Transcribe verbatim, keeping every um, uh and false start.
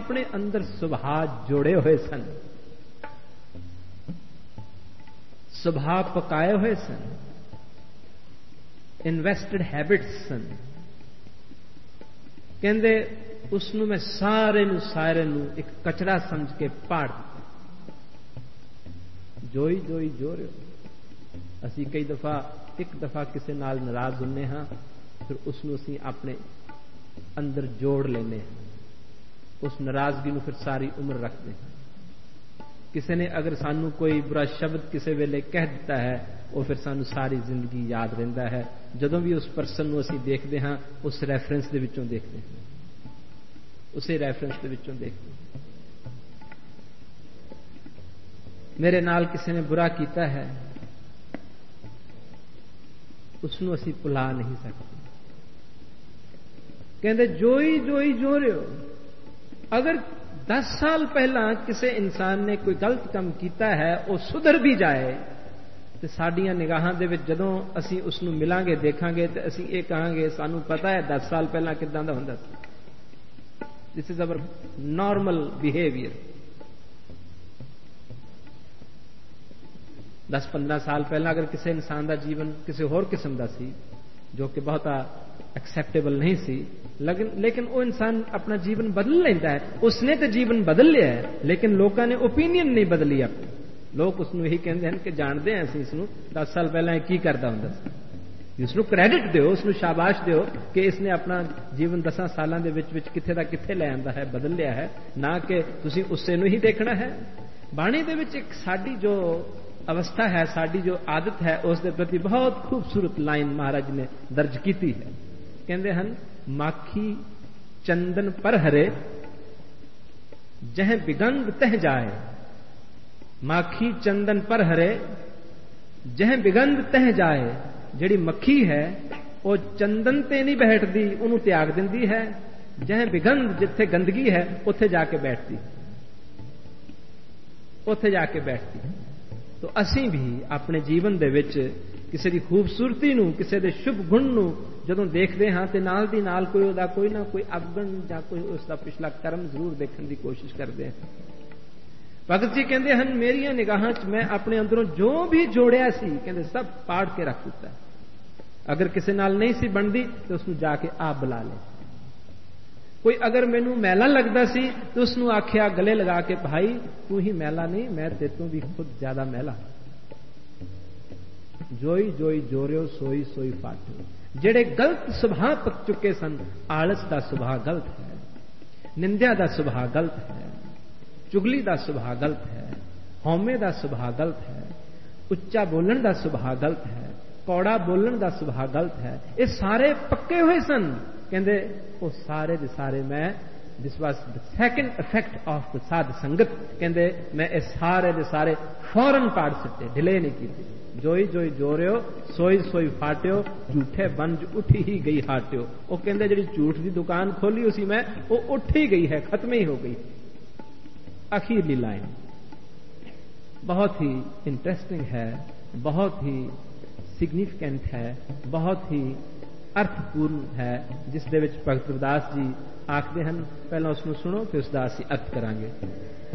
अपने अंदर सुभाव जोड़े हुए सन, सुभाव पकाए हुए सन, इन्वेस्टेड हैबिट्स सन। कहते उसनू मैं सारे नू सारे नू एक कचरा समझ के पाड़ दिता। जोई जोई जो रहे हो। असी कई दफा एक दफा किसी नाल नाराज होने हाँ, फिर उसनू असी अपने अंदर जोड़ लेने हैं, उस नाराजगी नू फिर सारी उम्र रखते हैं। किसी ने अगर सानू कोई बुरा शब्द किसी वेले कह दिता है, वो फिर सानू सारी जिंदगी याद रहता है। जदों भी उस परसन नू असी देखते हाँ, उस रैफरेंस दे विचों देखते हैं, उसे रैफरेंस दे विचों देखते हैं। मेरे नाल किसी ने बुरा किया है, उसनू असी भुला नहीं सकते। कहते जोई जोई जो रहे हो। अगर दस साल पहला किसी इंसान ने कोई गलत काम किया है, वो सुधर भी जाए, तो साडियां निगाहां दे विच जदों असी उसनू मिलांगे देखांगे, तो असी ये कहांगे सानू पता है दस साल पहला किदां दा हुंदा सी। This is our normal behaviour. दस पंद्रह साल पहला अगर किसी इंसान का जीवन किसी होर किस्म का सी, जो कि बहुता एक्सेप्टेबल नहीं सी, लेकिन लेकिन वो इंसान अपना जीवन बदल लेता है। उसने तो जीवन बदल लिया है, लेकिन लोगों ने ओपीनियन नहीं बदली अपनी। लोग उसनू यही कहते हैं कि जानते हैं असीं इसनू दस साल पहला की करता हुंदा सी। उसनू क्रेडिट दो, उसनू शाबाश दो कि इसने अपना जीवन दस सालों के विच विच किथे दा किथे ले आंदा है, बदल लिया है, ना कि तुसीं उसे नू ही देखना है। बाणी दे विच एक साडी जो अवस्था है, साडी जो आदत है, उस दे प्रति बहुत खूबसूरत लाइन महाराज ने दर्ज की है। कहते हैं माखी चंदन पर हरे, जह बिगंग तह जाए। माखी चंदन पर हरे, जह बिगंग तह जाए। जिहड़ी मक्खी है वो चंदन ते नहीं बैठती, उन्होंने त्याग दिंदी है। जह बिगंग, जिथे गंदगी है उत्थे जाके बैठती, उत्थे जाके बैठती। तो असी भी अपने जीवन दे विच किसी की खूबसूरती नू, किसी के शुभ गुण नू जदों देखते हाँ, तो नाल दी नाल कोई उहदा कोई ना कोई अवगुण जां कोई उसका पिछला कर्म जरूर देखने की कोशिश करते हैं। भगत जी कहते हैं मेरिया निगाहां च मैं अपने अंदरों जो भी जोड़िया सी, कहते सब पाड़ के रख दिता है। अगर किसी नाल नहीं सी बनती तो उसनू जाके आप बुला ले। कोई अगर मैनू मैला लगता सी तो उसनू आख्या गले लगा के, भाई तू ही मैला नहीं, मैं तेतों भी खुद ज्यादा मैला। जोई जोई जोरियो सोई सोई फाटो। जेड़े गलत सुभाव पक चुके सन, आलस का सुभाव गलत है, निंदा का सुभाव गलत है, चुगली का सुभाव गलत है, हौमे का सुभाव गलत है, उच्चा बोलन का सुभाव गलत है, कौड़ा बोलन का सुभाव गलत है। ये सारे पक्के हुए सन। कहते वो सारे दे सारे मैं, this was the second effect of the साध संगत। कहते मैं ये सारे दे सारे फौरन पाड़ सके, डिले नहीं की। जोई जोई जोरियो सोई सोई फाट्यो, झूठे बंज उठी ही गई हाट्यो। वो कहते जी झूठ की दुकान खोली उसी में, वो उठ ही गई है, खत्म ही हो गई। अखीरली लाइन बहुत ही इंटरेस्टिंग है, बहुत ही सिग्निफिकेंट है, बहुत ही अर्थपूर्ण है, जिस दे विच भगत रविदास जी आखते हैं। पहला उसनू सुनो, फिर उसका असीं अर्थ करांगे।